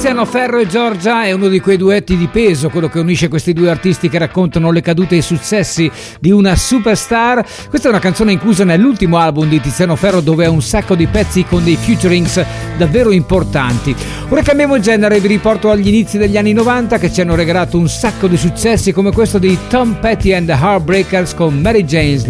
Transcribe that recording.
Tiziano Ferro e Giorgia è uno di quei duetti di peso, quello che unisce questi due artisti che raccontano le cadute e i successi di una superstar. Questa è una canzone inclusa nell'ultimo album di Tiziano Ferro, dove ha un sacco di pezzi con dei featurings davvero importanti. Ora cambiamo genere e vi riporto agli inizi degli anni 90, che ci hanno regalato un sacco di successi come questo di Tom Petty and the Heartbreakers con Mary Jane's